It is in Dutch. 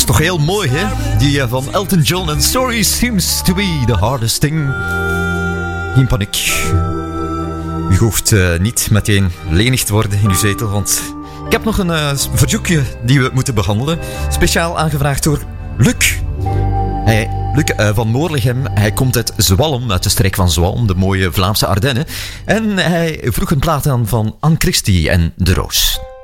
Toch heel mooi, hè? Die van Elton John en Sorry seems to be the hardest thing. Geen paniek. U hoeft niet meteen lenig te worden in uw zetel, want ik heb nog een verzoekje die we moeten behandelen. Speciaal aangevraagd door Luc. Luc van Moorlegem, hij komt uit Zwalm, uit de streek van Zwalm, de mooie Vlaamse Ardennen. En hij vroeg een plaat aan van Anne Christie en De Roos.